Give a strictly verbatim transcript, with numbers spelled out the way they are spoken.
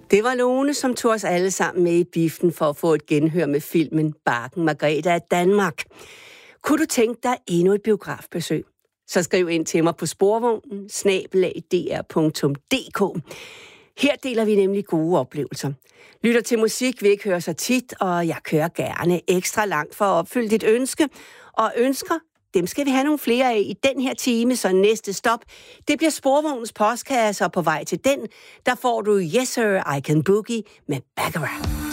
Det var Lone, som tog os alle sammen med i biffen for at få et genhør med filmen Barken Margrethe af Danmark. Kunne du tænke dig endnu et biografbesøg? Så skriv ind til mig på sporvognen snabel-a d r punktum d k. Her deler vi nemlig gode oplevelser. Lytter til musik, vi ikke hører så tit, og jeg kører gerne ekstra langt for at opfylde dit ønske. Og ønsker, dem skal vi have nogle flere af i den her time, så næste stop, det bliver Sporvognens postkasse, og på vej til den, der får du Yes Sir, I Can Boogie med Baccarat.